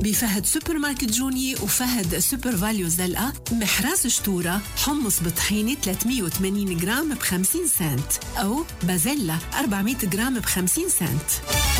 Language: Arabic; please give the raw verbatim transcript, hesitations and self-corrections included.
بفهد سوبر ماركت جوني وفهد سوبر فاليو زلقة. محراس شتورة حمص بطحينة ثلاثمية وثمانين جرام بخمسين سنت، أو بازيلا أربعمية جرام بخمسين سنت.